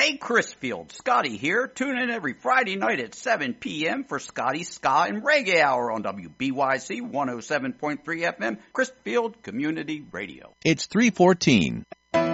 Hey, Chrisfield, Scotty here. Tune in every Friday night at 7 p.m. for Scotty's Ska and Reggae Hour on WBYC 107.3 FM, Chrisfield Community Radio. It's 3:14.